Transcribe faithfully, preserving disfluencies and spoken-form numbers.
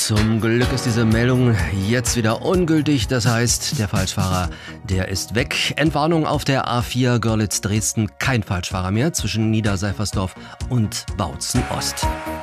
Zum Glück ist diese Meldung jetzt wieder ungültig. Das heißt, der Falschfahrer, der ist weg. Entwarnung auf der A vier Görlitz-Dresden. Kein Falschfahrer mehr zwischen Niederseifersdorf und Bautzen Ost.